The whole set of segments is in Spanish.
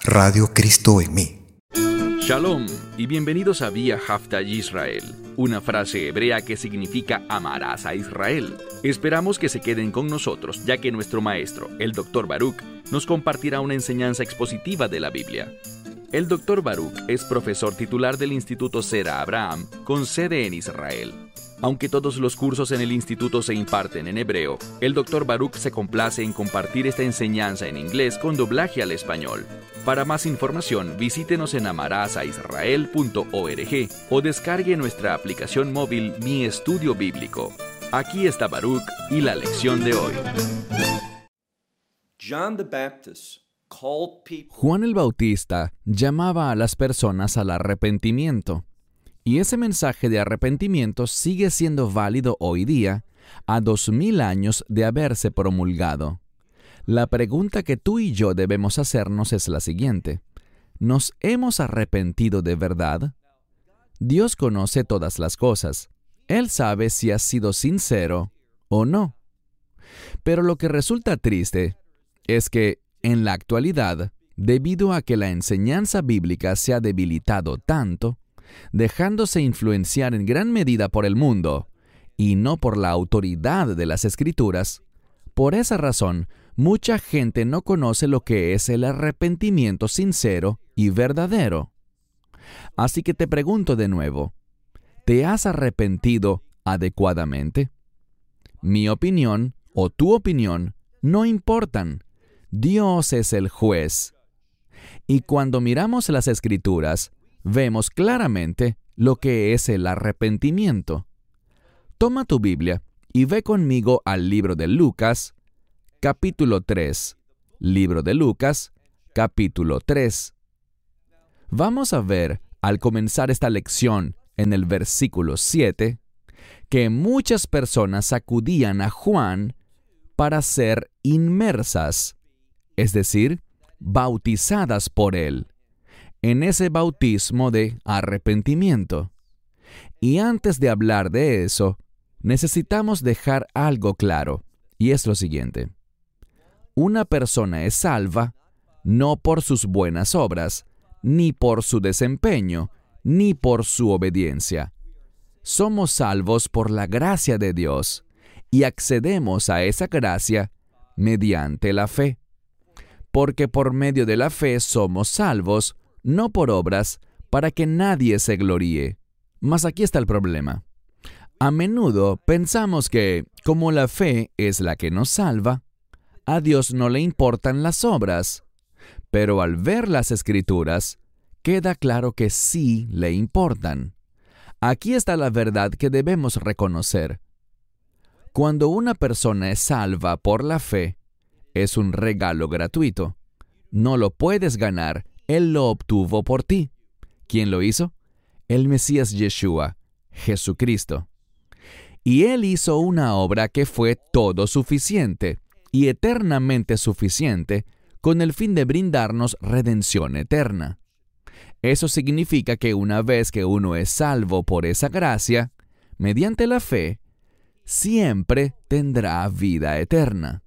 Radio Cristo en mí. Shalom y bienvenidos a Vía Hafta Yisrael, una frase hebrea que significa amarás a Israel. Esperamos que se queden con nosotros, ya que nuestro maestro, el Dr. Baruch, nos compartirá una enseñanza expositiva de la Biblia. El Dr. Baruch es profesor titular del Instituto Zera Abraham, con sede en Israel. Aunque todos los cursos en el instituto se imparten en hebreo, el Dr. Baruch se complace en compartir esta enseñanza en inglés con doblaje al español. Para más información, visítenos en amarasaisrael.org o descargue nuestra aplicación móvil Mi Estudio Bíblico. Aquí está Baruch y la lección de hoy. Juan el Bautista llamaba a las personas al arrepentimiento. Y ese mensaje de arrepentimiento sigue siendo válido hoy día, a 2000 años de haberse promulgado. La pregunta que tú y yo debemos hacernos es la siguiente: ¿nos hemos arrepentido de verdad? Dios conoce todas las cosas. Él sabe si has sido sincero o no. Pero lo que resulta triste es que, en la actualidad, debido a que la enseñanza bíblica se ha debilitado tanto, dejándose influenciar en gran medida por el mundo y no por la autoridad de las Escrituras, por esa razón, mucha gente no conoce lo que es el arrepentimiento sincero y verdadero. Así que te pregunto de nuevo, ¿te has arrepentido adecuadamente? Mi opinión o tu opinión no importan. Dios es el juez. Y cuando miramos las Escrituras, vemos claramente lo que es el arrepentimiento. Toma tu Biblia y ve conmigo al libro de Lucas, capítulo 3. Libro de Lucas, capítulo 3. Vamos a ver, al comenzar esta lección, en el versículo 7, que muchas personas acudían a Juan para ser inmersas, es decir, bautizadas por él, en ese bautismo de arrepentimiento. Y antes de hablar de eso, necesitamos dejar algo claro, y es lo siguiente. Una persona es salva no por sus buenas obras, ni por su desempeño, ni por su obediencia. Somos salvos por la gracia de Dios, y accedemos a esa gracia mediante la fe. Porque por medio de la fe somos salvos, no por obras, para que nadie se gloríe. Mas aquí está el problema. A menudo pensamos que, como la fe es la que nos salva, a Dios no le importan las obras. Pero al ver las Escrituras, queda claro que sí le importan. Aquí está la verdad que debemos reconocer. Cuando una persona es salva por la fe, es un regalo gratuito. No lo puedes ganar. Él lo obtuvo por ti. ¿Quién lo hizo? El Mesías Yeshua, Jesucristo. Y Él hizo una obra que fue todo suficiente y eternamente suficiente con el fin de brindarnos redención eterna. Eso significa que una vez que uno es salvo por esa gracia, mediante la fe, siempre tendrá vida eterna.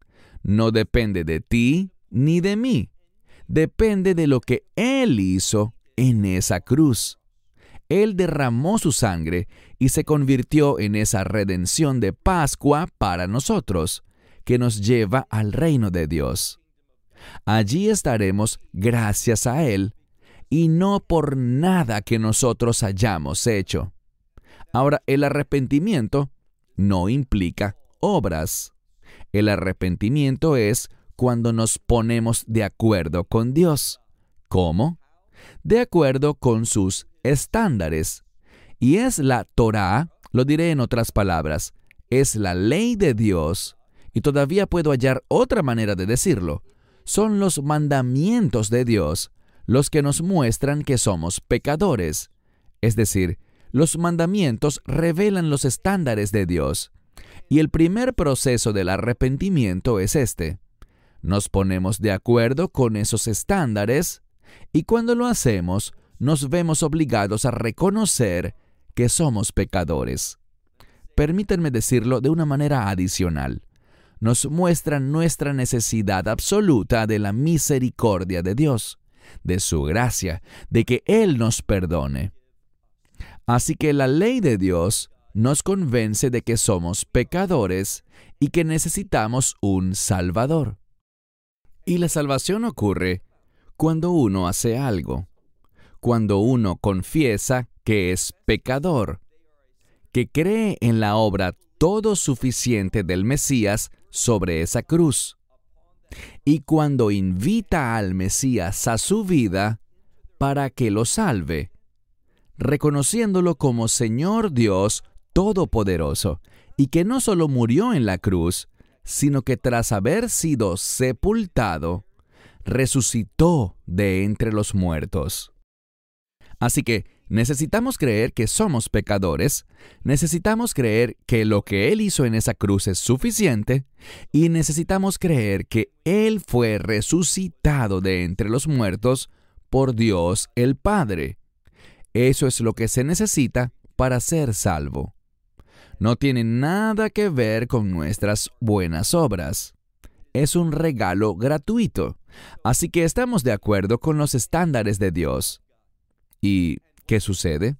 No depende de ti ni de mí. Depende de lo que Él hizo en esa cruz. Él derramó su sangre y se convirtió en esa redención de Pascua para nosotros, que nos lleva al reino de Dios. Allí estaremos gracias a Él y no por nada que nosotros hayamos hecho. Ahora, el arrepentimiento no implica obras. El arrepentimiento es cuando nos ponemos de acuerdo con Dios. ¿Cómo? De acuerdo con sus estándares. Y es la Torá, lo diré en otras palabras, es la ley de Dios, y todavía puedo hallar otra manera de decirlo. Son los mandamientos de Dios los que nos muestran que somos pecadores. Es decir, los mandamientos revelan los estándares de Dios. Y el primer proceso del arrepentimiento es este. Nos ponemos de acuerdo con esos estándares y cuando lo hacemos, nos vemos obligados a reconocer que somos pecadores. Permítanme decirlo de una manera adicional. Nos muestran nuestra necesidad absoluta de la misericordia de Dios. de su gracia, de que Él nos perdone. Así que la ley de Dios nos convence de que somos pecadores y que necesitamos un Salvador. Y la salvación ocurre cuando uno hace algo, cuando uno confiesa que es pecador, que cree en la obra todo suficiente del Mesías sobre esa cruz, y cuando invita al Mesías a su vida para que lo salve, reconociéndolo como Señor Dios Todopoderoso, y que no solo murió en la cruz, sino que tras haber sido sepultado, resucitó de entre los muertos. Así que necesitamos creer que somos pecadores, necesitamos creer que lo que Él hizo en esa cruz es suficiente, y necesitamos creer que Él fue resucitado de entre los muertos por Dios el Padre. Eso es lo que se necesita para ser salvo. No tiene nada que ver con nuestras buenas obras. Es un regalo gratuito. Así que estamos de acuerdo con los estándares de Dios. ¿Y qué sucede?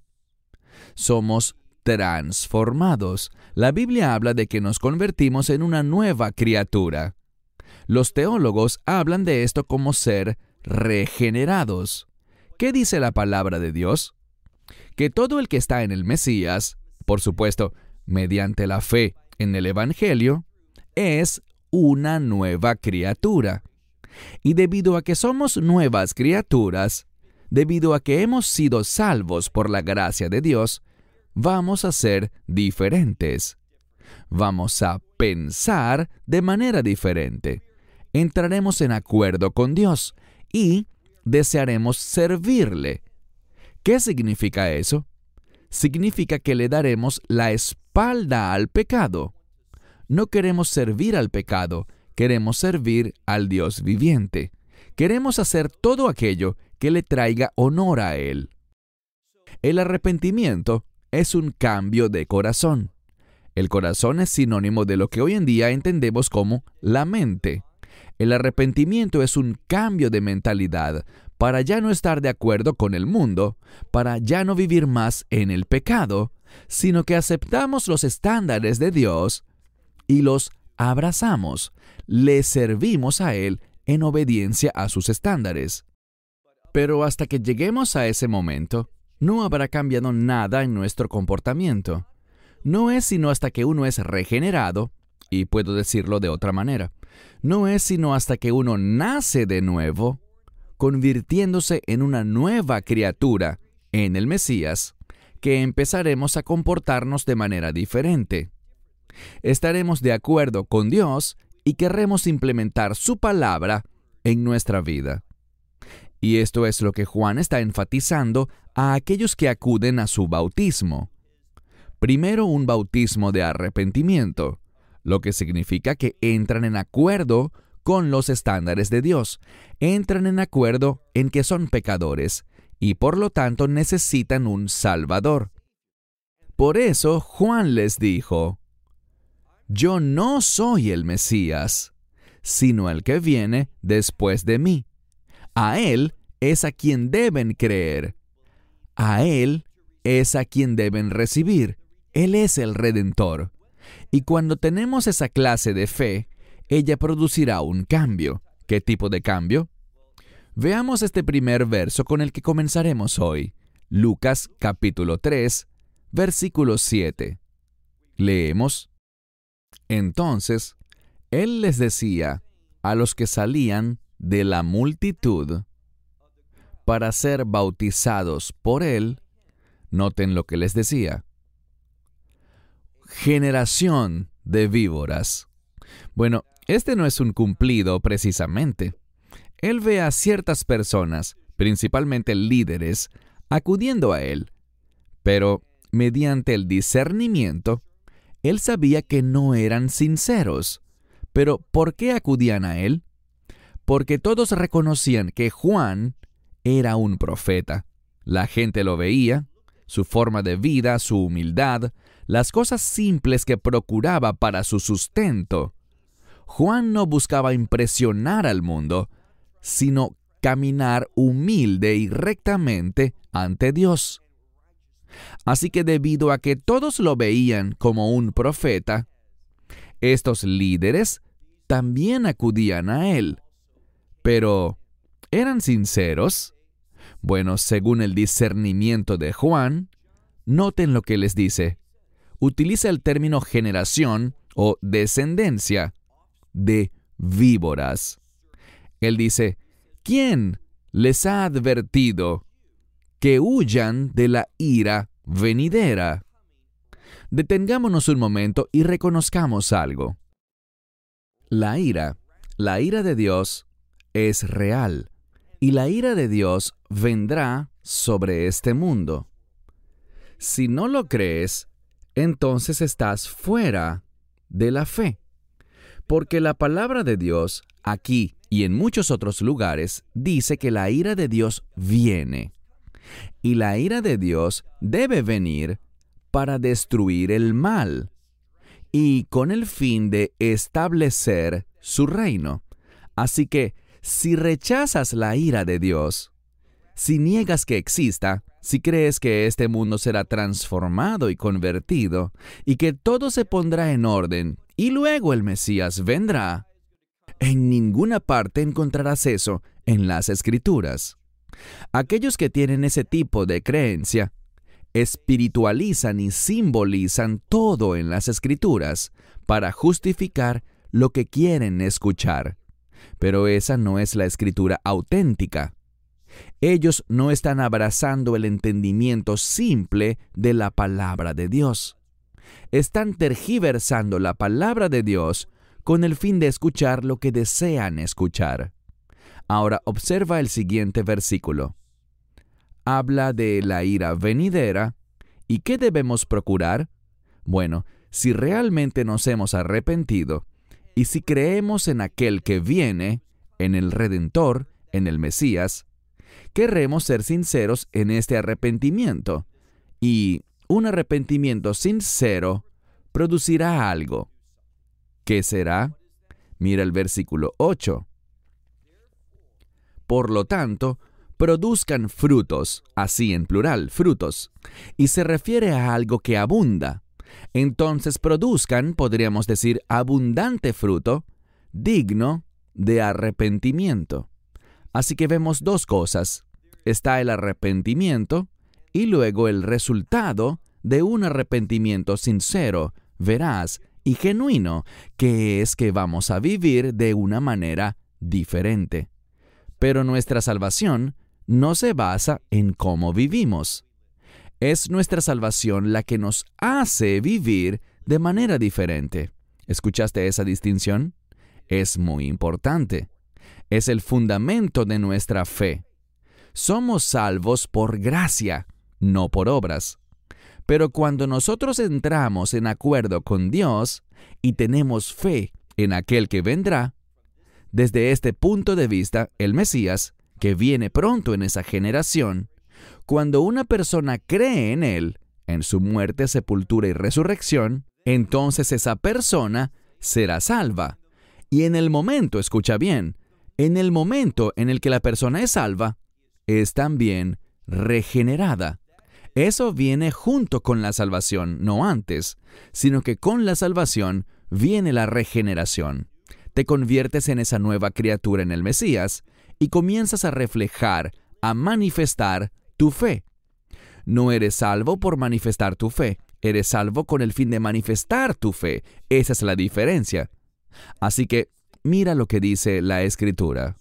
Somos transformados. La Biblia habla de que nos convertimos en una nueva criatura. Los teólogos hablan de esto como ser regenerados. ¿Qué dice la palabra de Dios? Que todo el que está en el Mesías, por supuesto, mediante la fe en el Evangelio, es una nueva criatura. Y debido a que somos nuevas criaturas, debido a que hemos sido salvos por la gracia de Dios, vamos a ser diferentes. Vamos a pensar de manera diferente. Entraremos en acuerdo con Dios y desearemos servirle. ¿Qué significa eso? Significa que le daremos la espalda al pecado. No queremos servir al pecado, queremos servir al Dios viviente. Queremos hacer todo aquello que le traiga honor a Él. El arrepentimiento es un cambio de corazón. El corazón es sinónimo de lo que hoy en día entendemos como la mente. El arrepentimiento es un cambio de mentalidad para ya no estar de acuerdo con el mundo, para ya no vivir más en el pecado, sino que aceptamos los estándares de Dios y los abrazamos, le servimos a Él en obediencia a sus estándares. Pero hasta que lleguemos a ese momento, no habrá cambiado nada en nuestro comportamiento. No es sino hasta que uno es regenerado, y puedo decirlo de otra manera, no es sino hasta que uno nace de nuevo, convirtiéndose en una nueva criatura en el Mesías, que empezaremos a comportarnos de manera diferente. Estaremos de acuerdo con Dios y querremos implementar su palabra en nuestra vida. Y esto es lo que Juan está enfatizando a aquellos que acuden a su bautismo. Primero, un bautismo de arrepentimiento, lo que significa que entran en acuerdo con los estándares de Dios, entran en acuerdo en que son pecadores y por lo tanto necesitan un Salvador. Por eso Juan les dijo: Yo no soy el Mesías, sino el que viene después de mí. A Él es a quien deben creer. A Él es a quien deben recibir. Él es el Redentor. Y cuando tenemos esa clase de fe, ella producirá un cambio. ¿Qué tipo de cambio? Veamos este primer verso con el que comenzaremos hoy. Lucas capítulo 3, versículo 7. Leemos: Entonces, Él les decía a los que salían de la multitud para ser bautizados por Él, noten lo que les decía: generación de víboras. Bueno, este no es un cumplido precisamente. Él ve a ciertas personas, principalmente líderes, acudiendo a Él, pero mediante el discernimiento, Él sabía que no eran sinceros. Pero ¿por qué acudían a Él? Porque todos reconocían que Juan era un profeta. La gente lo veía, su forma de vida, su humildad, las cosas simples que procuraba para su sustento. Juan no buscaba impresionar al mundo, sino caminar humilde y rectamente ante Dios. Así que debido a que todos lo veían como un profeta, estos líderes también acudían a él. Pero, ¿eran sinceros? Bueno, según el discernimiento de Juan, noten lo que les dice. Utiliza el término generación o descendencia de víboras. Él dice, ¿quién les ha advertido que huyan de la ira venidera? Detengámonos un momento y reconozcamos algo. La ira de Dios es real, y la ira de Dios vendrá sobre este mundo. Si no lo crees, entonces estás fuera de la fe, porque la palabra de Dios, aquí y en muchos otros lugares, dice que la ira de Dios viene. Y la ira de Dios debe venir para destruir el mal y con el fin de establecer su reino. Así que, si rechazas la ira de Dios, si niegas que exista, si crees que este mundo será transformado y convertido, y que todo se pondrá en orden, y luego el Mesías vendrá, en ninguna parte encontrarás eso en las Escrituras. Aquellos que tienen ese tipo de creencia espiritualizan y simbolizan todo en las Escrituras para justificar lo que quieren escuchar. Pero esa no es la Escritura auténtica. Ellos no están abrazando el entendimiento simple de la palabra de Dios. Están tergiversando la palabra de Dios con el fin de escuchar lo que desean escuchar. Ahora observa el siguiente versículo. Habla de la ira venidera. ¿Y qué debemos procurar? Bueno, si realmente nos hemos arrepentido y si creemos en aquel que viene, en el Redentor, en el Mesías, querremos ser sinceros en este arrepentimiento. Y un arrepentimiento sincero producirá algo. ¿Qué será? Mira el versículo 8. Por lo tanto, produzcan frutos, así en plural, frutos, y se refiere a algo que abunda. Entonces produzcan, podríamos decir, abundante fruto, digno de arrepentimiento. Así que vemos dos cosas. Está el arrepentimiento y luego el resultado de un arrepentimiento sincero, veraz y genuino, que es que vamos a vivir de una manera diferente. Pero nuestra salvación no se basa en cómo vivimos. Es nuestra salvación la que nos hace vivir de manera diferente. ¿Escuchaste esa distinción? Es muy importante. Es el fundamento de nuestra fe. Somos salvos por gracia, no por obras. Pero cuando nosotros entramos en acuerdo con Dios y tenemos fe en aquel que vendrá, desde este punto de vista, el Mesías, que viene pronto en esa generación, cuando una persona cree en Él, en su muerte, sepultura y resurrección, entonces esa persona será salva. Y en el momento, escucha bien, en el momento en el que la persona es salva, es también regenerada. Eso viene junto con la salvación, no antes, sino que con la salvación viene la regeneración. Te conviertes en esa nueva criatura en el Mesías y comienzas a reflejar, a manifestar tu fe. No eres salvo por manifestar tu fe, eres salvo con el fin de manifestar tu fe. Esa es la diferencia. Así que, mira lo que dice la Escritura.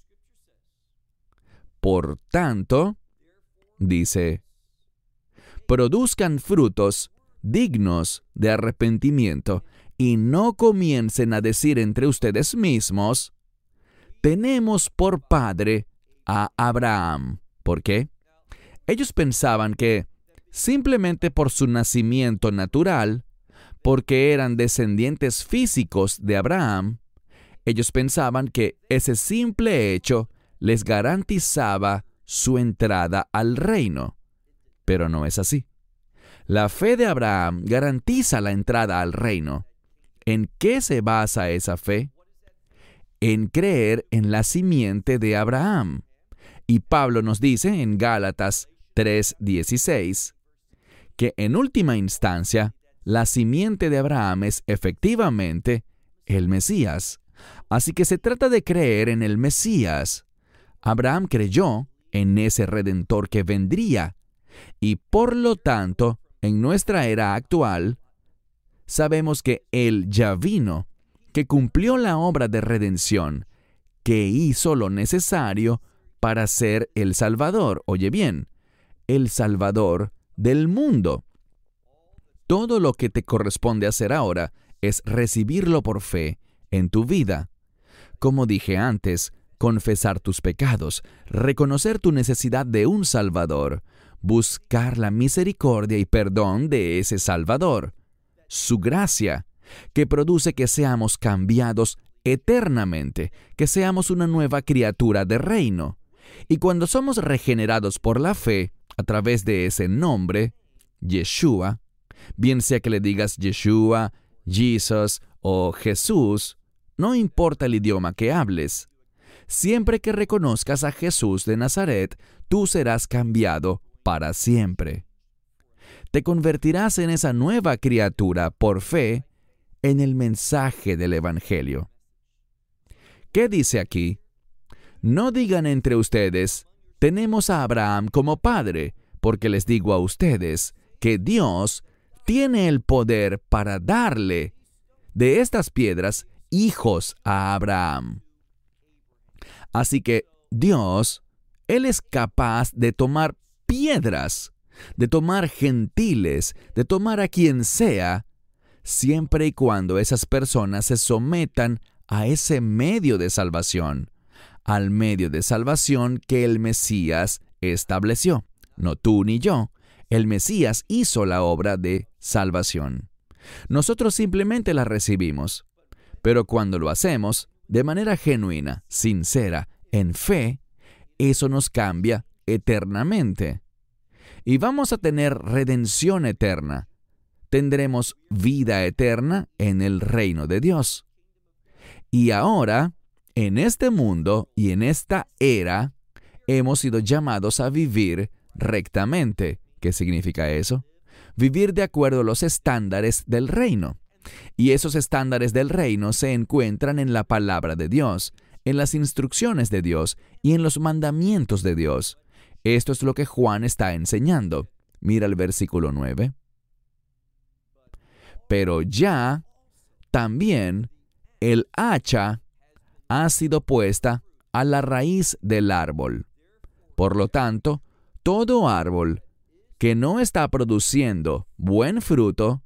Por tanto, dice, produzcan frutos dignos de arrepentimiento y no comiencen a decir entre ustedes mismos, tenemos por padre a Abraham. ¿Por qué? Ellos pensaban que, simplemente por su nacimiento natural, porque eran descendientes físicos de Abraham, ellos pensaban que ese simple hecho les garantizaba su entrada al reino. Pero no es así. La fe de Abraham garantiza la entrada al reino. ¿En qué se basa esa fe? En creer en la simiente de Abraham, Y Pablo nos dice en Gálatas 3:16 que en última instancia, la simiente de Abraham es efectivamente el Mesías. Así que se trata de creer en el Mesías. Abraham creyó en ese Redentor que vendría, y por lo tanto, en nuestra era actual, sabemos que Él ya vino, que cumplió la obra de redención, que hizo lo necesario para ser el Salvador. Oye bien, el Salvador del mundo. Todo lo que te corresponde hacer ahora es recibirlo por fe en tu vida. Como dije antes, confesar tus pecados, reconocer tu necesidad de un Salvador, buscar la misericordia y perdón de ese Salvador, su gracia, que produce que seamos cambiados eternamente, que seamos una nueva criatura de reino. Y cuando somos regenerados por la fe, a través de ese nombre, Yeshua, bien sea que le digas Yeshua, Jesus o Jesús, no importa el idioma que hables. Siempre que reconozcas a Jesús de Nazaret, tú serás cambiado para siempre. Te convertirás en esa nueva criatura por fe en el mensaje del Evangelio. ¿Qué dice aquí? No digan entre ustedes, tenemos a Abraham como padre, porque les digo a ustedes que Dios tiene el poder para darle de estas piedras hijos a Abraham. Así que Dios, Él es capaz de tomar piedras, de tomar gentiles, de tomar a quien sea, siempre y cuando esas personas se sometan a ese medio de salvación, al medio de salvación que el Mesías estableció. No tú ni yo. El Mesías hizo la obra de salvación. Nosotros simplemente la recibimos. Pero cuando lo hacemos de manera genuina, sincera, en fe, eso nos cambia eternamente. Y vamos a tener redención eterna. Tendremos vida eterna en el reino de Dios. Y ahora, en este mundo y en esta era, hemos sido llamados a vivir rectamente. ¿Qué significa eso? Vivir de acuerdo a los estándares del reino. Y esos estándares del reino se encuentran en la palabra de Dios, en las instrucciones de Dios y en los mandamientos de Dios. Esto es lo que Juan está enseñando. Mira el versículo 9. Pero ya, también, el hacha ha sido puesta a la raíz del árbol. Por lo tanto, todo árbol que no está produciendo buen fruto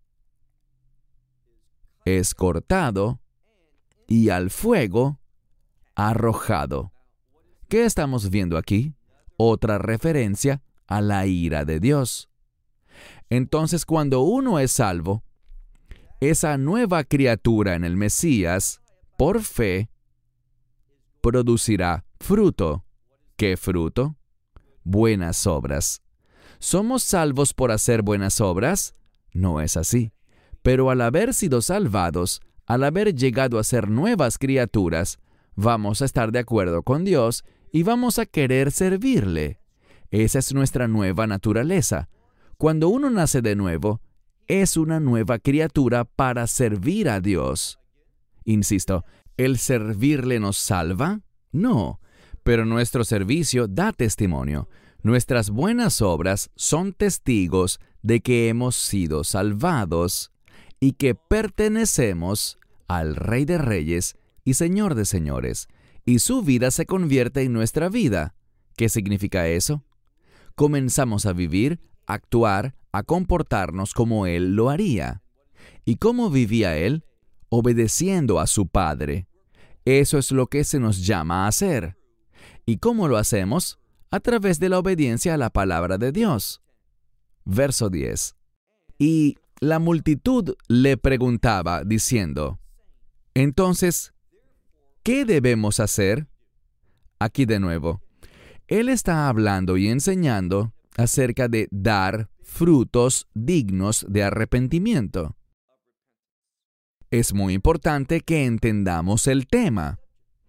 es cortado y al fuego arrojado. ¿Qué estamos viendo aquí? Otra referencia a la ira de Dios. Entonces, cuando uno es salvo, esa nueva criatura en el Mesías, por fe, producirá fruto. ¿Qué fruto? Buenas obras. ¿Somos salvos por hacer buenas obras? No es así. Pero al haber sido salvados, al haber llegado a ser nuevas criaturas, vamos a estar de acuerdo con Dios y vamos a querer servirle. Esa es nuestra nueva naturaleza. Cuando uno nace de nuevo, es una nueva criatura para servir a Dios. Insisto, ¿el servirle nos salva? No, pero nuestro servicio da testimonio. Nuestras buenas obras son testigos de que hemos sido salvados y que pertenecemos al Rey de Reyes y Señor de Señores, y su vida se convierte en nuestra vida. ¿Qué significa eso? Comenzamos a vivir, a actuar, a comportarnos como Él lo haría. ¿Y cómo vivía Él? Obedeciendo a su Padre. Eso es lo que se nos llama a hacer. ¿Y cómo lo hacemos? A través de la obediencia a la palabra de Dios. Verso 10. Y la multitud le preguntaba, diciendo, entonces, ¿qué debemos hacer? Aquí de nuevo, Él está hablando y enseñando acerca de dar frutos dignos de arrepentimiento. Es muy importante que entendamos el tema.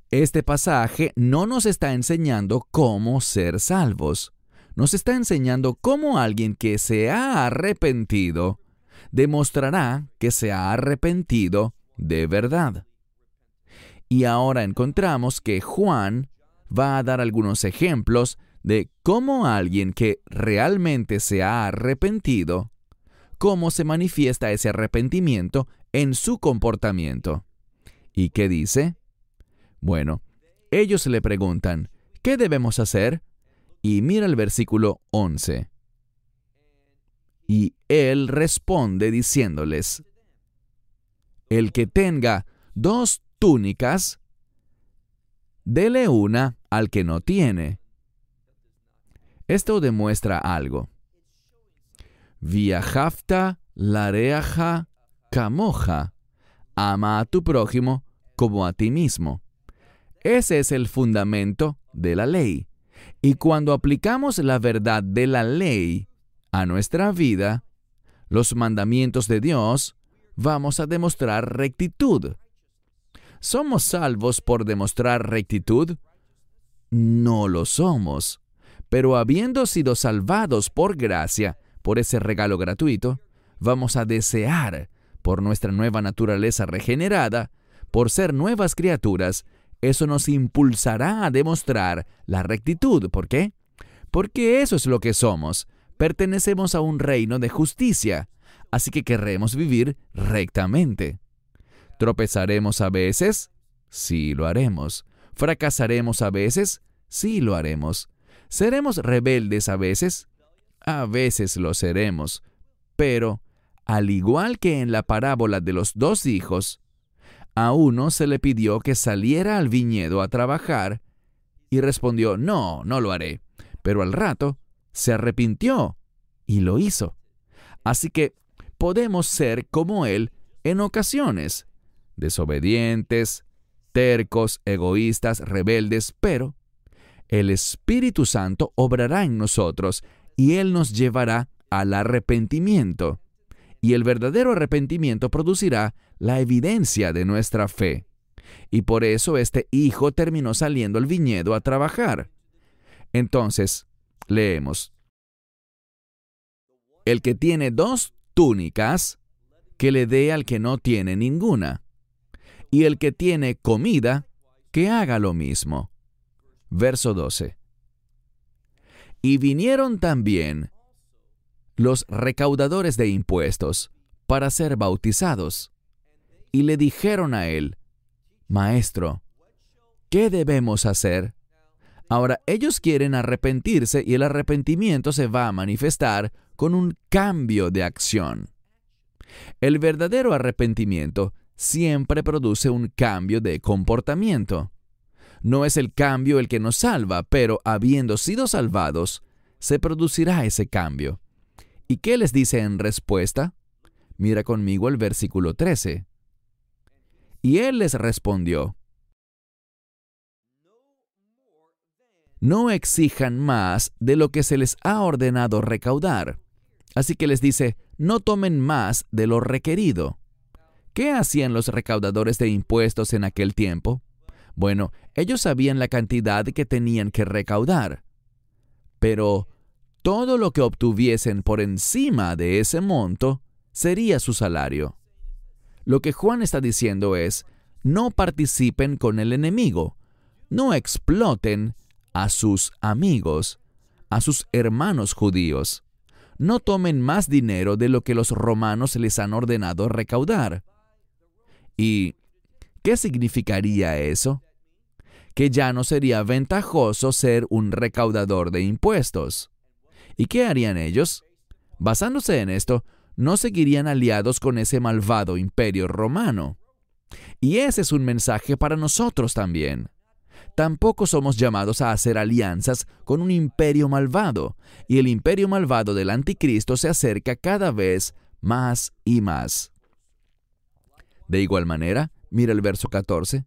Este pasaje no nos está enseñando cómo ser salvos. Nos está enseñando cómo alguien que se ha arrepentido demostrará que se ha arrepentido de verdad. Y ahora encontramos que Juan va a dar algunos ejemplos de cómo alguien que realmente se ha arrepentido, cómo se manifiesta ese arrepentimiento en su comportamiento. ¿Y qué dice? Bueno, ellos le preguntan, ¿qué debemos hacer? Y mira el versículo 11. Y él responde diciéndoles, el que tenga 2 túnicas, dele una al que no tiene. Esto demuestra algo. Viajafta lareaja camoja. Ama a tu prójimo como a ti mismo. Ese es el fundamento de la ley. Y cuando aplicamos la verdad de la ley a nuestra vida, los mandamientos de Dios, vamos a demostrar rectitud. ¿Somos salvos por demostrar rectitud? No lo somos. Pero habiendo sido salvados por gracia, por ese regalo gratuito, vamos a desear, por nuestra nueva naturaleza regenerada, por ser nuevas criaturas, eso nos impulsará a demostrar la rectitud. ¿Por qué? Porque eso es lo que somos. Pertenecemos a un reino de justicia, así que querremos vivir rectamente. ¿Tropezaremos a veces? Sí, lo haremos. ¿Fracasaremos a veces? Sí, lo haremos. ¿Seremos rebeldes a veces? A veces lo seremos. Pero, al igual que en la parábola de los 2 hijos, a uno se le pidió que saliera al viñedo a trabajar y respondió, no, no lo haré. Pero al rato se arrepintió y lo hizo. Así que podemos ser como él en ocasiones, desobedientes, tercos, egoístas, rebeldes, pero el Espíritu Santo obrará en nosotros y Él nos llevará al arrepentimiento. Y el verdadero arrepentimiento producirá la evidencia de nuestra fe. Y por eso este hijo terminó saliendo al viñedo a trabajar. Entonces, leemos. El que tiene 2 túnicas, que le dé al que no tiene ninguna. Y el que tiene comida, que haga lo mismo. Verso 12. Y vinieron también los recaudadores de impuestos para ser bautizados, y le dijeron a él, Maestro, ¿qué debemos hacer? Ahora, ellos quieren arrepentirse y el arrepentimiento se va a manifestar con un cambio de acción. El verdadero arrepentimiento siempre produce un cambio de comportamiento. No es el cambio el que nos salva, pero habiendo sido salvados, se producirá ese cambio. ¿Y qué les dice en respuesta? Mira conmigo el versículo 13. Y él les respondió, no exijan más de lo que se les ha ordenado recaudar. Así que les dice, no tomen más de lo requerido. ¿Qué hacían los recaudadores de impuestos en aquel tiempo? Bueno, ellos sabían la cantidad que tenían que recaudar, pero todo lo que obtuviesen por encima de ese monto sería su salario. Lo que Juan está diciendo es, no participen con el enemigo, no exploten a sus amigos, a sus hermanos judíos. No tomen más dinero de lo que los romanos les han ordenado recaudar. ¿Y qué significaría eso? Que ya no sería ventajoso ser un recaudador de impuestos. ¿Y qué harían ellos? Basándose en esto, no seguirían aliados con ese malvado imperio romano. Y ese es un mensaje para nosotros también. Tampoco somos llamados a hacer alianzas con un imperio malvado, y el imperio malvado del anticristo se acerca cada vez más y más. De igual manera, mira el verso 14.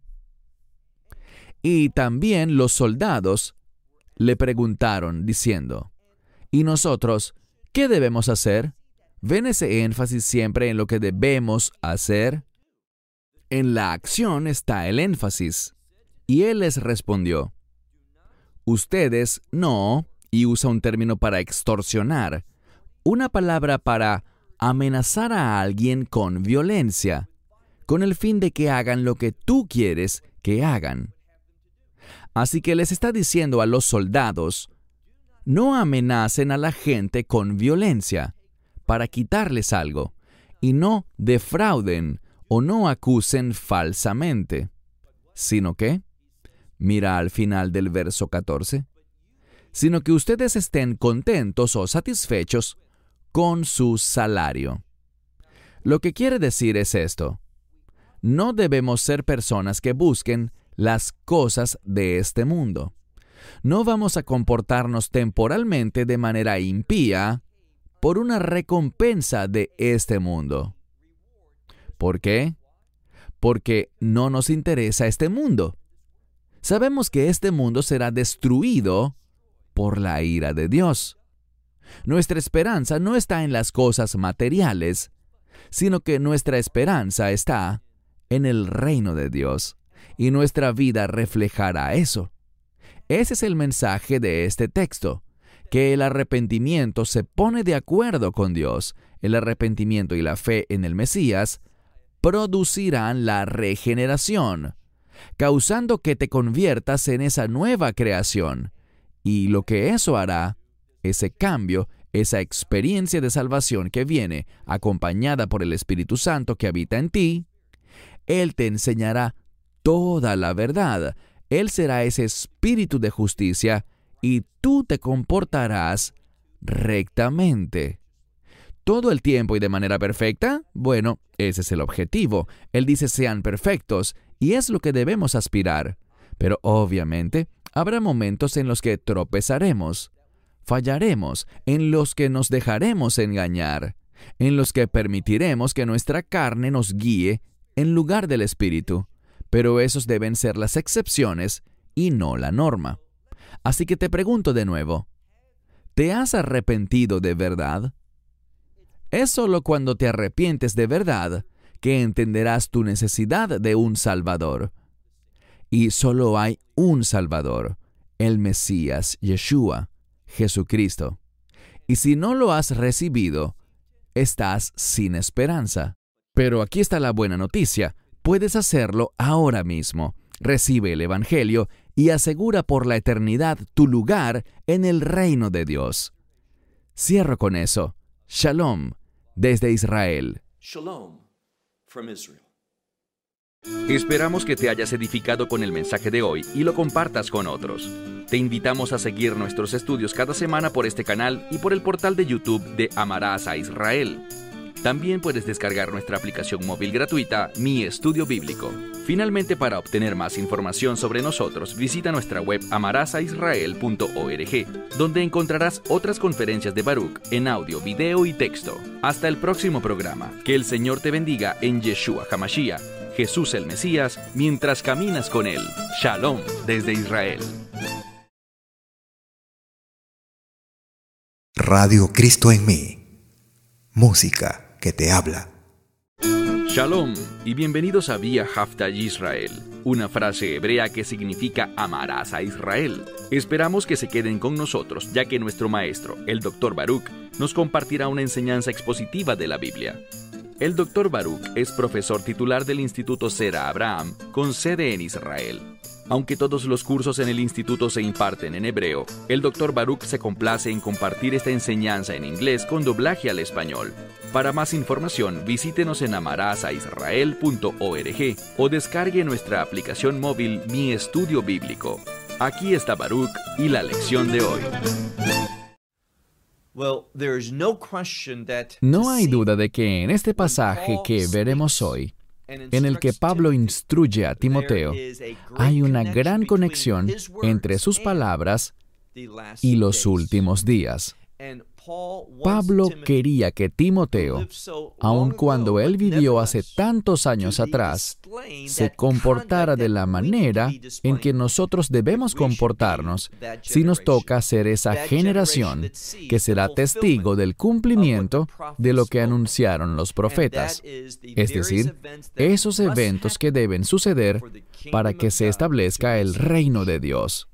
Y también los soldados le preguntaron, diciendo, ¿y nosotros qué debemos hacer? ¿Ven ese énfasis siempre en lo que debemos hacer? En la acción está el énfasis. Y él les respondió, ustedes no, y usa un término para extorsionar, una palabra para amenazar a alguien con violencia, con el fin de que hagan lo que tú quieres que hagan. Así que les está diciendo a los soldados, no amenacen a la gente con violencia para quitarles algo, y no defrauden o no acusen falsamente, sino que, mira al final del verso 14, sino que ustedes estén contentos o satisfechos con su salario. Lo que quiere decir es esto: no debemos ser personas que busquen las cosas de este mundo. No vamos a comportarnos temporalmente de manera impía por una recompensa de este mundo. ¿Por qué? Porque no nos interesa este mundo. Sabemos que este mundo será destruido por la ira de Dios. Nuestra esperanza no está en las cosas materiales, sino que nuestra esperanza está en el reino de Dios, y nuestra vida reflejará eso. Ese es el mensaje de este texto, que el arrepentimiento se pone de acuerdo con Dios. El arrepentimiento y la fe en el Mesías producirán la regeneración, causando que te conviertas en esa nueva creación. Y lo que eso hará, ese cambio, esa experiencia de salvación que viene acompañada por el Espíritu Santo que habita en ti, Él te enseñará toda la verdad. Él será ese espíritu de justicia y tú te comportarás rectamente. ¿Todo el tiempo y de manera perfecta? Bueno, ese es el objetivo. Él dice sean perfectos y es lo que debemos aspirar. Pero obviamente habrá momentos en los que tropezaremos, fallaremos, en los que nos dejaremos engañar, en los que permitiremos que nuestra carne nos guíe en lugar del Espíritu. Pero esos deben ser las excepciones y no la norma. Así que te pregunto de nuevo, ¿te has arrepentido de verdad? Es solo cuando te arrepientes de verdad que entenderás tu necesidad de un Salvador. Y solo hay un Salvador, el Mesías, Yeshua, Jesucristo. Y si no lo has recibido, estás sin esperanza. Pero aquí está la buena noticia. Puedes hacerlo ahora mismo. Recibe el Evangelio y asegura por la eternidad tu lugar en el reino de Dios. Cierro con eso. Shalom, desde Israel. Shalom from Israel. Esperamos que te hayas edificado con el mensaje de hoy y lo compartas con otros. Te invitamos a seguir nuestros estudios cada semana por este canal y por el portal de YouTube de Amarás a Israel. También puedes descargar nuestra aplicación móvil gratuita, Mi Estudio Bíblico. Finalmente, para obtener más información sobre nosotros, visita nuestra web amarasaisrael.org, donde encontrarás otras conferencias de Baruch en audio, video y texto. Hasta el próximo programa. Que el Señor te bendiga en Yeshua HaMashiach, Jesús el Mesías, mientras caminas con Él. Shalom desde Israel. Radio Cristo en mí. Música que te habla. Shalom y bienvenidos a Vía Hafta Yisrael, una frase hebrea que significa amarás a Israel. Esperamos que se queden con nosotros, ya que nuestro maestro, el Dr. Baruch, nos compartirá una enseñanza expositiva de la Biblia. El Dr. Baruch es profesor titular del Instituto Sera Abraham, con sede en Israel. Aunque todos los cursos en el instituto se imparten en hebreo, el Dr. Baruch se complace en compartir esta enseñanza en inglés con doblaje al español. Para más información, visítenos en amarasaisrael.org o descargue nuestra aplicación móvil Mi Estudio Bíblico. Aquí está Baruch y la lección de hoy. No hay duda de que en este pasaje que veremos hoy, en el que Pablo instruye a Timoteo, hay una gran conexión entre sus palabras y los últimos días. Pablo quería que Timoteo, aun cuando él vivió hace tantos años atrás, se comportara de la manera en que nosotros debemos comportarnos si nos toca ser esa generación que será testigo del cumplimiento de lo que anunciaron los profetas. Es decir, esos eventos que deben suceder para que se establezca el reino de Dios.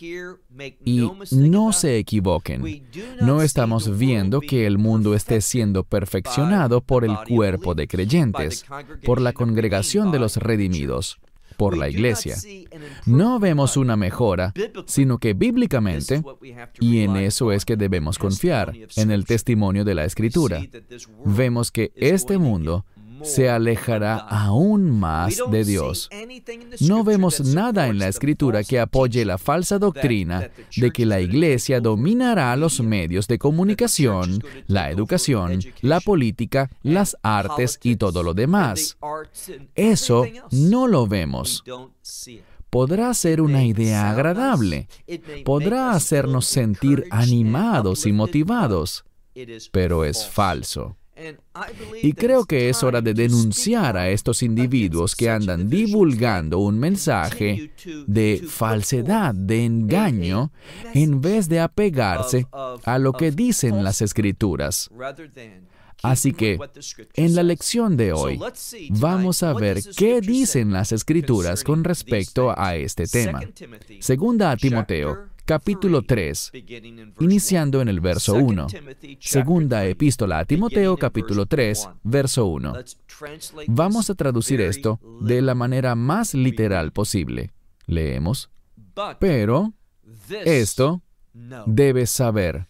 Y no se equivoquen, no estamos viendo que el mundo esté siendo perfeccionado por el cuerpo de creyentes, por la congregación de los redimidos, por la iglesia. No vemos una mejora, sino que bíblicamente, y en eso es que debemos confiar, en el testimonio de la Escritura, vemos que este mundo se alejará aún más de Dios. No vemos nada en la Escritura que apoye la falsa doctrina de que la iglesia dominará los medios de comunicación, la educación, la política, las artes y todo lo demás. Eso no lo vemos. Podrá ser una idea agradable, podrá hacernos sentir animados y motivados, pero es falso. Y creo que es hora de denunciar a estos individuos que andan divulgando un mensaje de falsedad, de engaño, en vez de apegarse a lo que dicen las Escrituras. Así que, en la lección de hoy, vamos a ver qué dicen las Escrituras con respecto a este tema. Segunda a Timoteo, capítulo 3, iniciando en el verso 1. Segunda epístola a Timoteo, capítulo 3, verso 1. Vamos a traducir esto de la manera más literal posible. Leemos: pero esto debes saber.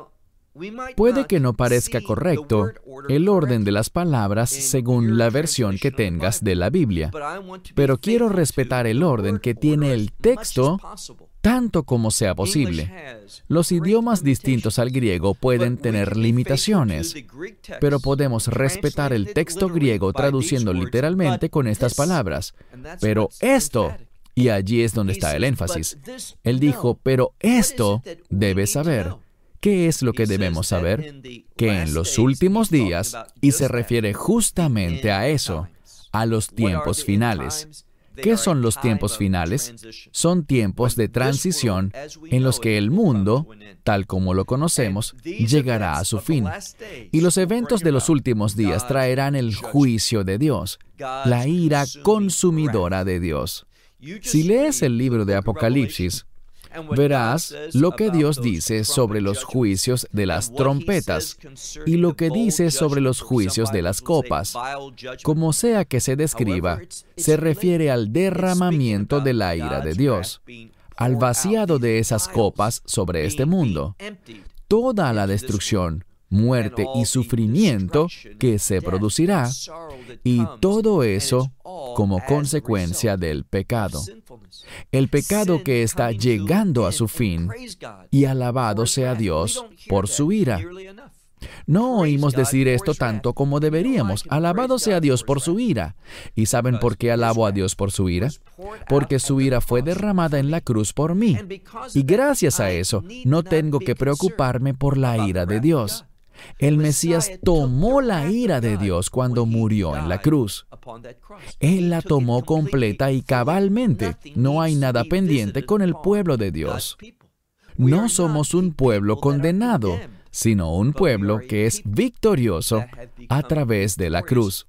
Puede que no parezca correcto el orden de las palabras según la versión que tengas de la Biblia, pero quiero respetar el orden que tiene el texto tanto como sea posible. Los idiomas distintos al griego pueden tener limitaciones, pero podemos respetar el texto griego traduciendo literalmente con estas palabras. Pero esto, y allí es donde está el énfasis. Él dijo, pero esto debes saber. ¿Qué es lo que debemos saber? Que en los últimos días, y se refiere justamente a eso, a los tiempos finales. ¿Qué son los tiempos finales? Son tiempos de transición en los que el mundo, tal como lo conocemos, llegará a su fin. Y los eventos de los últimos días traerán el juicio de Dios, la ira consumidora de Dios. Si lees el libro de Apocalipsis, verás lo que Dios dice sobre los juicios de las trompetas y lo que dice sobre los juicios de las copas. Como sea que se describa, se refiere al derramamiento de la ira de Dios, al vaciado de esas copas sobre este mundo, toda la destrucción, muerte y sufrimiento que se producirá, y todo eso como consecuencia del pecado. El pecado que está llegando a su fin, y alabado sea Dios por su ira. No oímos decir esto tanto como deberíamos. Alabado sea Dios por su ira. ¿Y saben por qué alabo a Dios por su ira? Porque su ira fue derramada en la cruz por mí. Y gracias a eso, no tengo que preocuparme por la ira de Dios. El Mesías tomó la ira de Dios cuando murió en la cruz. Él la tomó completa y cabalmente. No hay nada pendiente con el pueblo de Dios. No somos un pueblo condenado, sino un pueblo que es victorioso a través de la cruz.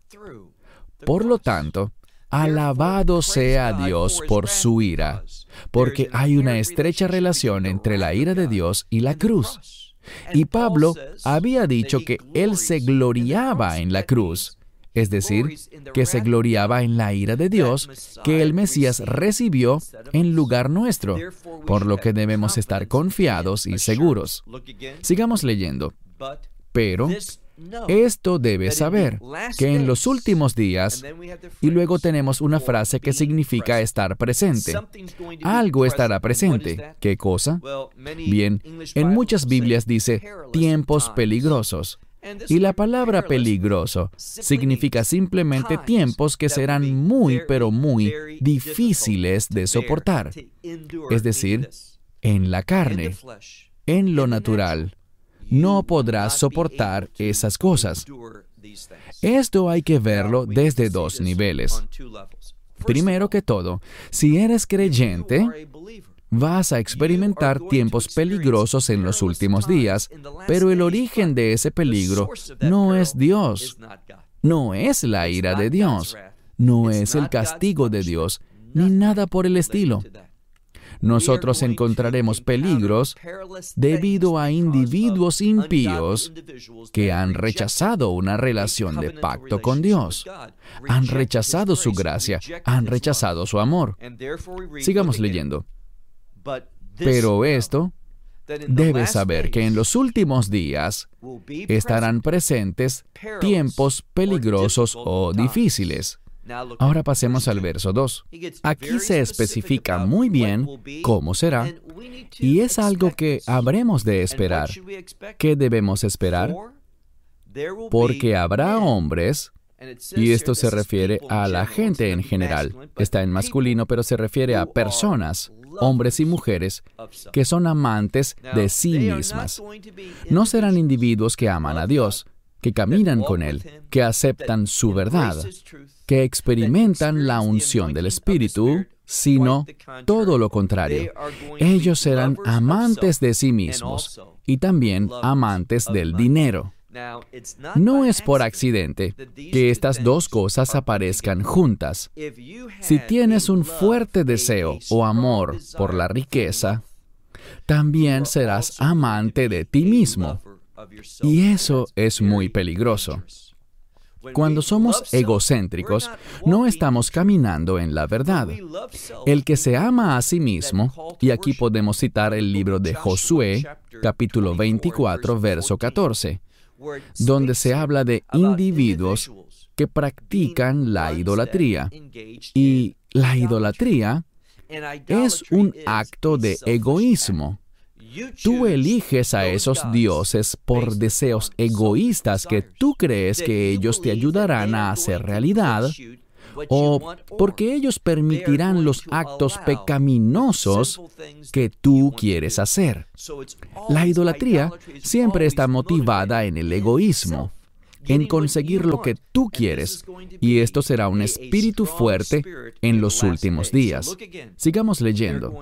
Por lo tanto, alabado sea Dios por su ira, porque hay una estrecha relación entre la ira de Dios y la cruz. Y Pablo había dicho que él se gloriaba en la cruz, es decir, que se gloriaba en la ira de Dios que el Mesías recibió en lugar nuestro, por lo que debemos estar confiados y seguros. Sigamos leyendo. Pero esto debes saber, que en los últimos días, y luego tenemos una frase que significa estar presente. Algo estará presente. ¿Qué cosa? Bien, en muchas Biblias dice tiempos peligrosos. Y la palabra peligroso significa simplemente tiempos que serán muy, pero muy difíciles de soportar. Es decir, en la carne, en lo natural. no podrás soportar esas cosas. Esto hay que verlo desde dos niveles. Primero que todo, si eres creyente, vas a experimentar tiempos peligrosos en los últimos días, pero el origen de ese peligro no es Dios, no es la ira de Dios, no es el castigo de Dios, ni nada por el estilo. Nosotros encontraremos peligros debido a individuos impíos que han rechazado una relación de pacto con Dios, han rechazado su gracia, han rechazado su amor. Sigamos leyendo. Pero esto, debes saber que en los últimos días estarán presentes tiempos peligrosos o difíciles. Ahora pasemos al verso 2. Aquí se especifica muy bien cómo será, y es algo que habremos de esperar. ¿Qué debemos esperar? Porque habrá hombres, y esto se refiere a la gente en general. Está en masculino, pero se refiere a personas, hombres y mujeres, que son amantes de sí mismas. No serán individuos que aman a Dios, que caminan con Él, que aceptan su verdad, que experimentan la unción del Espíritu, sino todo lo contrario. Ellos serán amantes de sí mismos y también amantes del dinero. No es por accidente que estas dos cosas aparezcan juntas. Si tienes un fuerte deseo o amor por la riqueza, también serás amante de ti mismo. Y eso es muy peligroso. Cuando somos egocéntricos, no estamos caminando en la verdad. El que se ama a sí mismo, y aquí podemos citar el libro de Josué, capítulo 24, verso 14, donde se habla de individuos que practican la idolatría. Y la idolatría es un acto de egoísmo. Tú eliges a esos dioses por deseos egoístas que tú crees que ellos te ayudarán a hacer realidad, o porque ellos permitirán los actos pecaminosos que tú quieres hacer. La idolatría siempre está motivada en el egoísmo, en conseguir lo que tú quieres, y esto será un espíritu fuerte en los últimos días. Sigamos leyendo.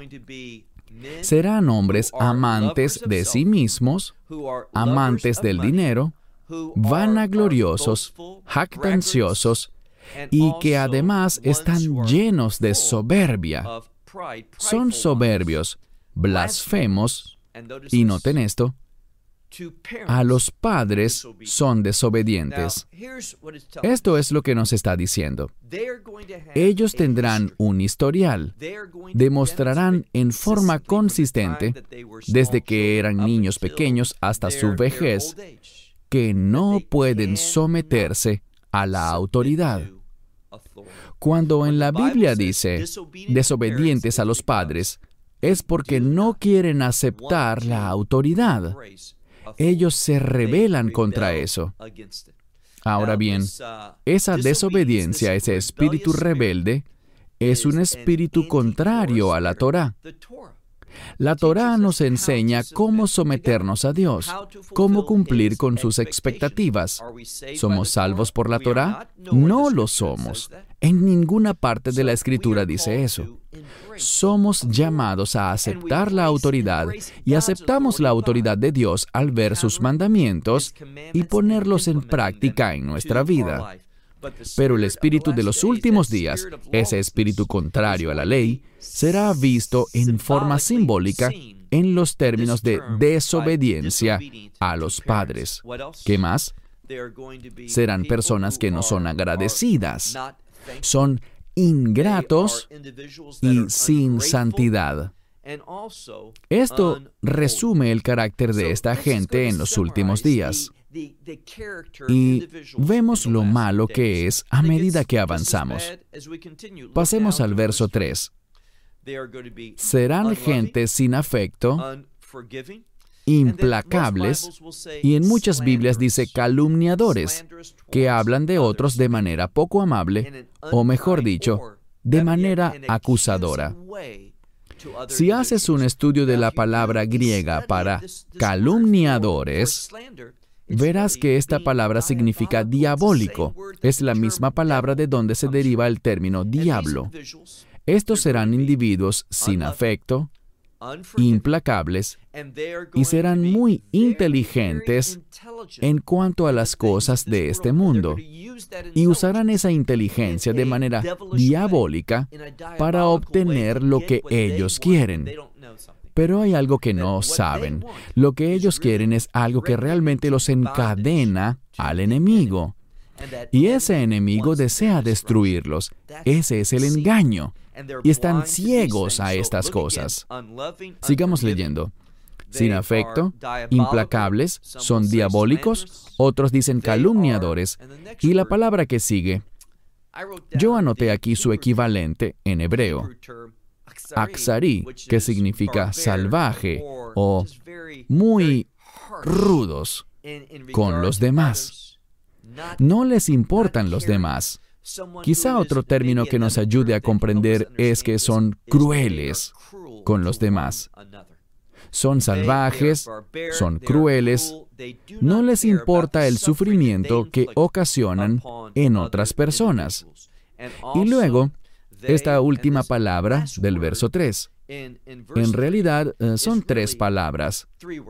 Serán hombres amantes de sí mismos, amantes del dinero, vanagloriosos, jactanciosos, y que además están llenos de soberbia. Son soberbios, blasfemos, y noten esto, a los padres son desobedientes. Esto es lo que nos está diciendo. Ellos tendrán un historial. Demostrarán en forma consistente, desde que eran niños pequeños hasta su vejez, que no pueden someterse a la autoridad. Cuando en la Biblia dice desobedientes a los padres, es porque no quieren aceptar la autoridad. Ellos se rebelan contra eso. Ahora bien, esa desobediencia, ese espíritu rebelde, es un espíritu contrario a la Torá. La Torá nos enseña cómo someternos a Dios, cómo cumplir con sus expectativas. ¿Somos salvos por la Torá? No lo somos. En ninguna parte de la Escritura dice eso. Somos llamados a aceptar la autoridad y aceptamos la autoridad de Dios al ver sus mandamientos y ponerlos en práctica en nuestra vida. Pero el espíritu de los últimos días, ese espíritu contrario a la ley, será visto en forma simbólica en los términos de desobediencia a los padres. ¿Qué más? Serán personas que no son agradecidas, son ingratos y sin santidad. Esto resume el carácter de esta gente en los últimos días. Y vemos lo malo que es a medida que avanzamos. Pasemos al verso 3. Serán gente sin afecto, implacables, y en muchas Biblias dice calumniadores, que hablan de otros de manera poco amable, o mejor dicho, de manera acusadora. Si haces un estudio de la palabra griega para calumniadores, verás que esta palabra significa diabólico. Es la misma palabra de donde se deriva el término diablo. Estos serán individuos sin afecto, implacables, y serán muy inteligentes en cuanto a las cosas de este mundo, y usarán esa inteligencia de manera diabólica para obtener lo que ellos quieren. Pero hay algo que no saben. Lo que ellos quieren es algo que realmente los encadena al enemigo. Y ese enemigo desea destruirlos. Ese es el engaño. Y están ciegos a estas cosas. Sigamos leyendo. Sin afecto, implacables, son diabólicos, otros dicen calumniadores. Y la palabra que sigue, yo anoté aquí su equivalente en hebreo. Aksari, que significa salvaje o muy rudos con los demás. No les importan los demás. Quizá otro término que nos ayude a comprender es que son crueles con los demás. Son salvajes, son crueles, no les importa el sufrimiento que ocasionan en otras personas. Y luego, esta última palabra del verso 3. En realidad, son 3 palabras.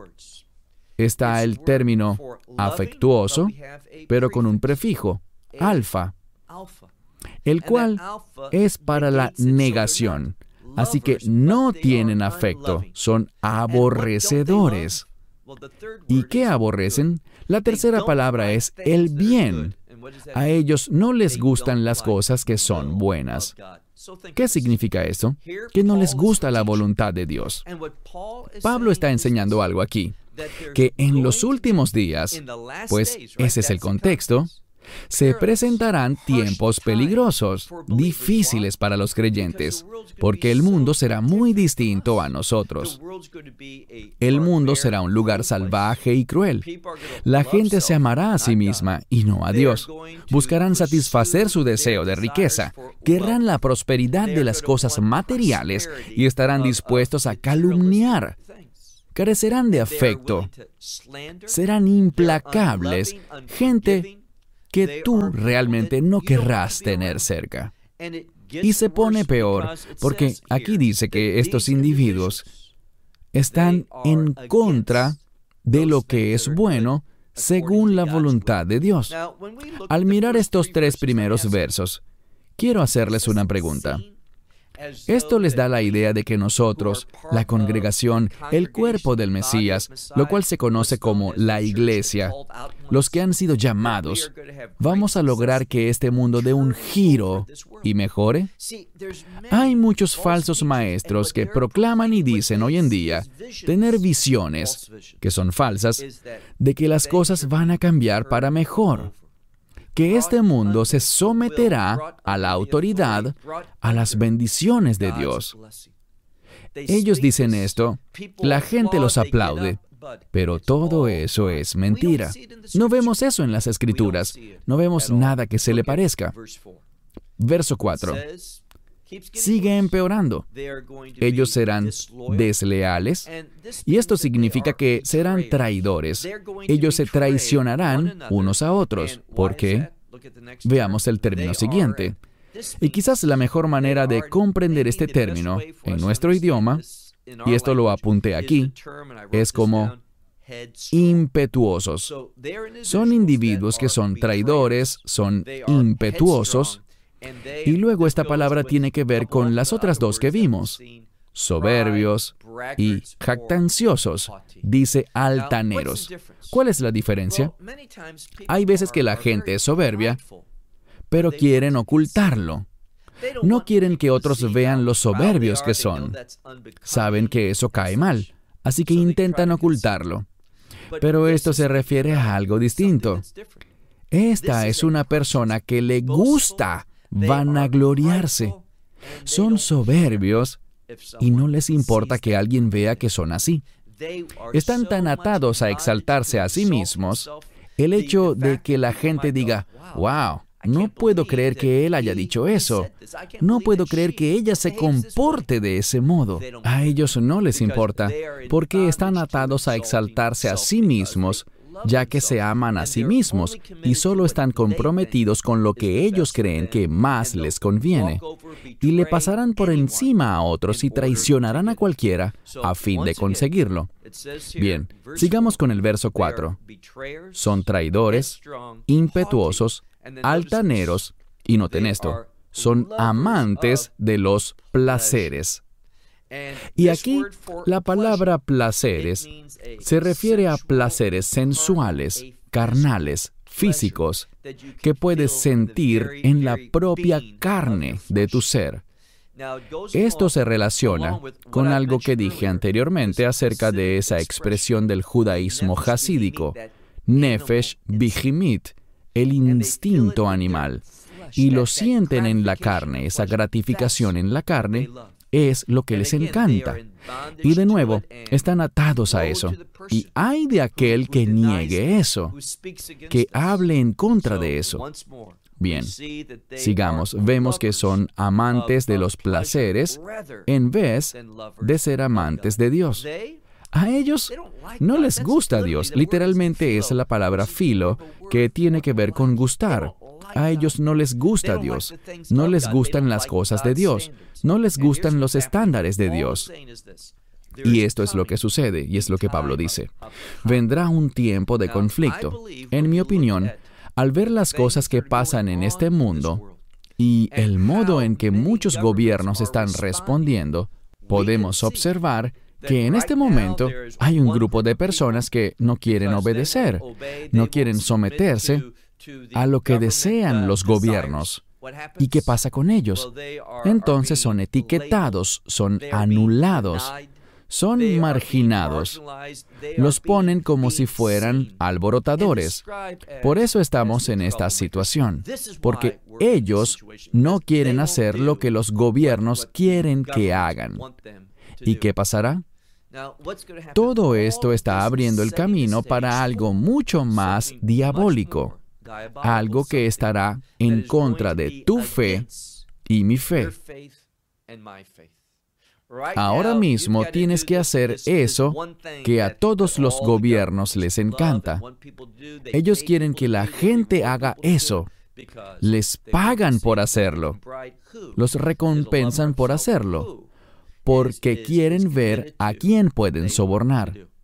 Está el término afectuoso, pero con un prefijo, alfa, el cual es para la negación. Así que no tienen afecto, son aborrecedores. ¿Y qué aborrecen? La tercera palabra es el bien. A ellos no les gustan las cosas que son buenas. ¿Qué significa esto? Que no les gusta la voluntad de Dios. Pablo está enseñando algo aquí, que en los últimos días, pues ese es el contexto, se presentarán tiempos peligrosos, difíciles para los creyentes, porque el mundo será muy distinto a nosotros. El mundo será un lugar salvaje y cruel. La gente se amará a sí misma y no a Dios. Buscarán satisfacer su deseo de riqueza, querrán la prosperidad de las cosas materiales y estarán dispuestos a calumniar. Carecerán de afecto. Serán implacables, gente que tú realmente no querrás tener cerca. Y se pone peor, porque aquí dice que estos individuos están en contra de lo que es bueno según la voluntad de Dios. Al mirar estos 3 primeros versos, quiero hacerles una pregunta. Esto les da la idea de que nosotros, la congregación, el cuerpo del Mesías, lo cual se conoce como la iglesia, los que han sido llamados, vamos a lograr que este mundo dé un giro y mejore. Hay muchos falsos maestros que proclaman y dicen hoy en día tener visiones, que son falsas, de que las cosas van a cambiar para mejor, que este mundo se someterá a la autoridad, a las bendiciones de Dios. Ellos dicen esto, la gente los aplaude, pero todo eso es mentira. No vemos eso en las Escrituras, no vemos nada que se le parezca. Verso 4. Sigue empeorando. Ellos serán desleales, y esto significa que serán traidores. Ellos se traicionarán unos a otros. ¿Por qué? Veamos el término siguiente. Y quizás la mejor manera de comprender este término en nuestro idioma, y esto lo apunté aquí, es como impetuosos. Son individuos que son traidores, son impetuosos, y luego esta palabra tiene que ver con las otras 2 que vimos, soberbios y jactanciosos, dice altaneros. ¿Cuál es la diferencia? Hay veces que la gente es soberbia, pero quieren ocultarlo. No quieren que otros vean lo soberbios que son. Saben que eso cae mal, así que intentan ocultarlo. Pero esto se refiere a algo distinto. Esta es una persona que le gusta vanagloriarse. Son soberbios y no les importa que alguien vea que son así. Están tan atados a exaltarse a sí mismos, el hecho de que la gente diga, wow, No puedo creer que él haya dicho eso. No puedo creer que ella se comporte de ese modo. A ellos no les importa, porque están atados a exaltarse a sí mismos, ya que se aman a sí mismos y solo están comprometidos con lo que ellos creen que más les conviene. Y le pasarán por encima a otros y traicionarán a cualquiera a fin de conseguirlo. Bien, sigamos con el verso 4. Son traidores, impetuosos, altaneros, y noten esto, son amantes de los placeres. Y aquí, la palabra placeres se refiere a placeres sensuales, carnales, físicos, que puedes sentir en la propia carne de tu ser. Esto se relaciona con algo que dije anteriormente acerca de esa expresión del judaísmo jasídico, nefesh bihimit, el instinto animal, y lo sienten en la carne, esa gratificación en la carne, es lo que les encanta. Y de nuevo, están atados a eso. Y hay de aquel que niegue eso, que hable en contra de eso. Bien, sigamos. Vemos que son amantes de los placeres en vez de ser amantes de Dios. A ellos no les gusta Dios. Literalmente es la palabra filo, que tiene que ver con gustar. A ellos no les gusta Dios. No les gustan las cosas de Dios. No les gustan los estándares de Dios. Y esto es lo que sucede, y es lo que Pablo dice. Vendrá un tiempo de conflicto. En mi opinión, al ver las cosas que pasan en este mundo y el modo en que muchos gobiernos están respondiendo, podemos observar que en este momento hay un grupo de personas que no quieren obedecer, no quieren someterse a lo que desean los gobiernos. ¿Y qué pasa con ellos? Entonces son etiquetados, son anulados, son marginados. Los ponen como si fueran alborotadores. Por eso estamos en esta situación, porque ellos no quieren hacer lo que los gobiernos quieren que hagan. ¿Y qué pasará? Todo esto está abriendo el camino para algo mucho más diabólico, algo que estará en contra de tu fe y mi fe. Ahora mismo tienes que hacer eso que a todos los gobiernos les encanta. Ellos quieren que la gente haga eso. Les pagan por hacerlo. Los recompensan por hacerlo, porque quieren ver a quién pueden sobornar.